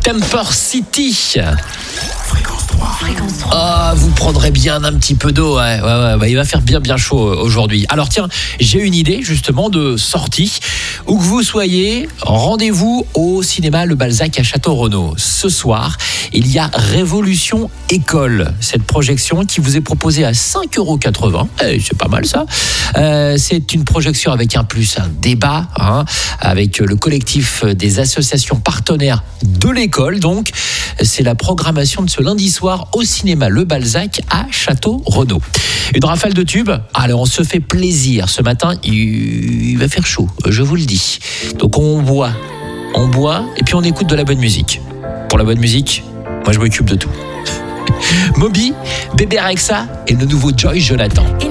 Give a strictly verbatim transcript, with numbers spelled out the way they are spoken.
Temper City. Fréquence trois. Fréquence trois. Ah, vous prendrez bien un petit peu d'eau. Ouais, ouais, ouais, bah, il va faire bien, bien chaud aujourd'hui. Alors tiens, j'ai une idée justement de sortie. Où que vous soyez, rendez-vous au cinéma Le Balzac à Château-Renaud. Ce soir, il y a Révolution École. Cette projection qui vous est proposée à cinq euros quatre-vingts. Eh, c'est pas mal ça. Euh, c'est une projection avec un plus, un débat, hein, avec le collectif des associations partenaires de l'école. Donc, c'est la programmation de ce lundi soir au cinéma Le Balzac à Château-Renaud. Une rafale de tubes. Allez, on se fait plaisir. Ce matin, il va faire chaud, je vous le dis. Donc on boit, on boit et puis on écoute de la bonne musique. Pour la bonne musique, moi je m'occupe de tout. Moby, Bébé Rexha et le nouveau Joy Jonathan.